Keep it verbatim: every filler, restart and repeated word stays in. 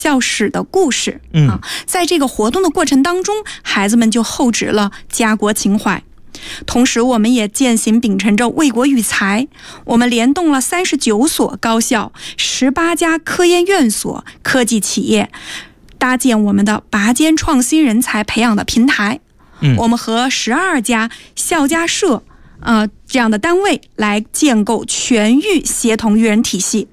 教史的故事、 嗯、 啊，在这个活动的过程当中，孩子们就厚植了家国情怀。同时我们也践行秉承着为国育才，我们联动了三十九所高校、十八家科研院所、科技企业，搭建我们的拔尖创新人才培养的平台。 嗯、 我们和十二家校家社呃这样的单位来建构全域协同育人体系。